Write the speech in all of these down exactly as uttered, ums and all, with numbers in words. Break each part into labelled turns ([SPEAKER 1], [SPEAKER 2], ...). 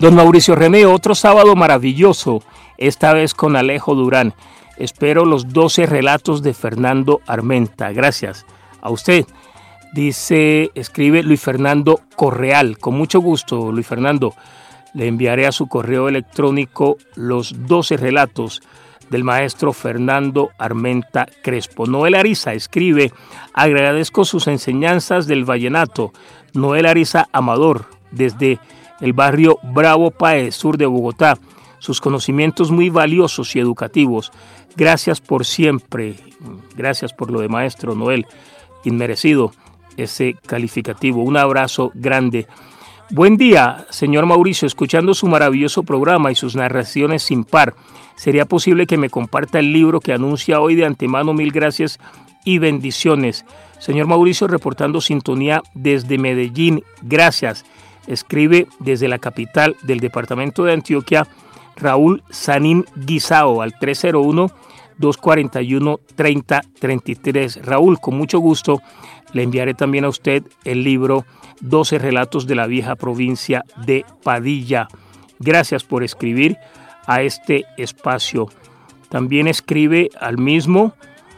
[SPEAKER 1] Don Mauricio René, otro sábado maravilloso, esta vez con Alejo Durán. Espero los doce relatos de Fernando Armenta. Gracias a usted. Dice, escribe Luis Fernando Correal. Con mucho gusto, Luis Fernando. Le enviaré a su correo electrónico los doce relatos del maestro Fernando Armenta Crespo. Noel Ariza escribe, agradezco sus enseñanzas del vallenato. Noel Ariza Amador, desde el barrio Bravo Páez, sur de Bogotá. Sus conocimientos muy valiosos y educativos. Gracias por siempre. Gracias por lo de maestro Noel. Inmerecido ese calificativo. Un abrazo grande. Buen día, señor Mauricio. Escuchando su maravilloso programa y sus narraciones sin par, ¿sería posible que me comparta el libro que anuncia hoy? De antemano, mil gracias y bendiciones. Señor Mauricio, reportando sintonía desde Medellín. Gracias. Escribe desde la capital del departamento de Antioquia, Raúl Sanín Guisao, al tres cero uno, dos cuatro uno, tres cero tres tres. Raúl, con mucho gusto le enviaré también a usted el libro doce relatos de la vieja provincia de Padilla. Gracias por escribir a este espacio. También escribe al mismo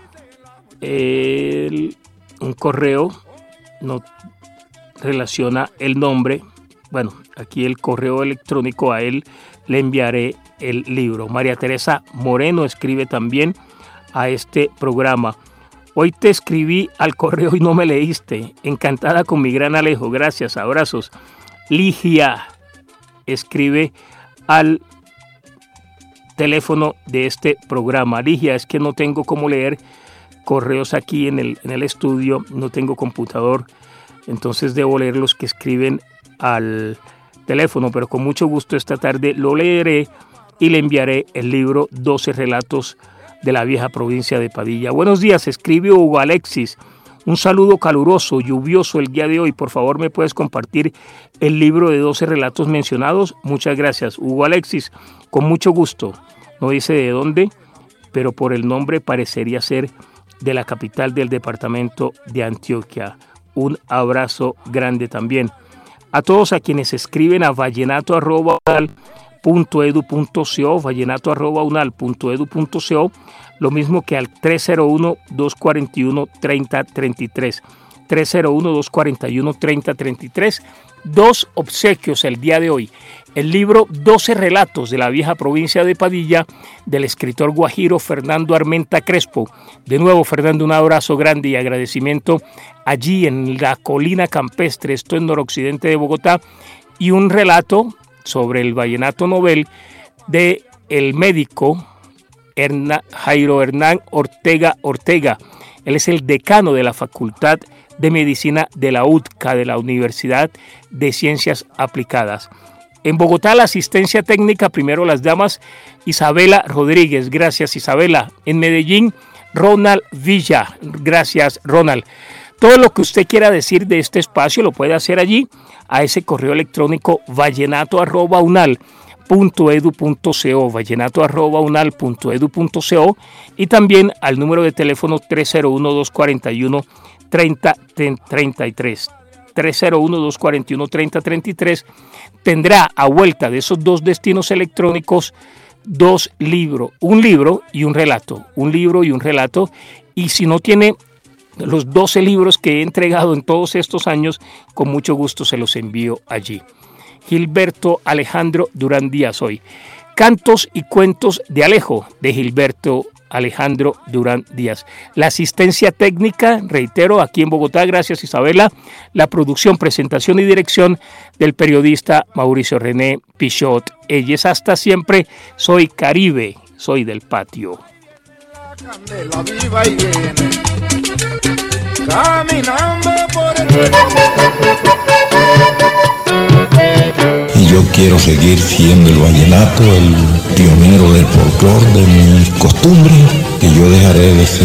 [SPEAKER 1] el, un correo, no relaciona el nombre. Bueno, aquí el correo electrónico, a él le enviaré el libro. María Teresa Moreno escribe también a este programa. Hoy te escribí al correo y no me leíste. Encantada con mi gran Alejo. Gracias, abrazos. Ligia escribe al teléfono de este programa. Ligia, es que no tengo cómo leer correos aquí en el, en el estudio. No tengo computador. Entonces debo leer los que escriben al teléfono, pero con mucho gusto esta tarde lo leeré y le enviaré el libro doce relatos de la vieja provincia de Padilla. Buenos días, escribe Hugo Alexis. Un saludo caluroso, lluvioso el día de hoy. Por favor, ¿me puedes compartir el libro de doce relatos mencionados? Muchas gracias, Hugo Alexis. Con mucho gusto. No dice de dónde, pero por el nombre parecería ser de la capital del departamento de Antioquia. Un abrazo grande también. A todos a quienes escriben a vallenato arroba unal punto edu punto co, vallenato arroba unal punto edu punto co, lo mismo que al tres cero uno, dos cuatro uno, tres cero tres tres, tres cero uno, dos cuatro uno, tres cero tres tres. Dos obsequios el día de hoy. El libro doce relatos de la vieja provincia de Padilla, del escritor guajiro Fernando Armenta Crespo. De nuevo, Fernando, un abrazo grande y agradecimiento allí en la colina campestre, esto en noroccidente de Bogotá, y un relato sobre el vallenato novel de el médico Herna, Jairo Hernán Ortega Ortega. Él es el decano de la Facultad de Medicina de la U T C A, de la Universidad de Ciencias Aplicadas. En Bogotá, la asistencia técnica, primero las damas, Isabela Rodríguez. Gracias, Isabela. En Medellín, Ronald Villa. Gracias, Ronald. Todo lo que usted quiera decir de este espacio lo puede hacer allí, a ese correo electrónico vallenato arroba unal punto edu punto co, vallenato arroba unal punto edu punto co, y también al número de teléfono tres cero uno, dos cuatro uno, tres cero tres tres. tres cero uno, dos cuatro uno, tres cero tres tres. Tendrá a vuelta de esos dos destinos electrónicos dos libros, un libro y un relato, un libro y un relato, y si no tiene los doce libros que he entregado en todos estos años, con mucho gusto se los envío allí. Gilberto Alejandro Durán Díaz hoy. Cantos y cuentos de Alejo, de Gilberto Alejandro Durán Díaz. La asistencia técnica, reitero, aquí en Bogotá, gracias Isabela. La producción, presentación y dirección del periodista Mauricio René Pichot. Ella es hasta siempre. Soy Caribe, soy del patio.
[SPEAKER 2] Candela viva y viene, caminando por el...
[SPEAKER 3] Y yo quiero seguir siendo el vallenato, el pionero del folclor, de mis costumbres, que yo dejaré de ser